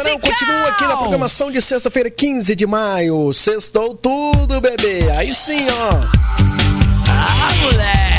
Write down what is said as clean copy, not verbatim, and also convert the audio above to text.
Domingão continua aqui na programação de sexta-feira, 15 de maio. Sextou tudo, bebê. Aí sim, ó. Ah, moleque.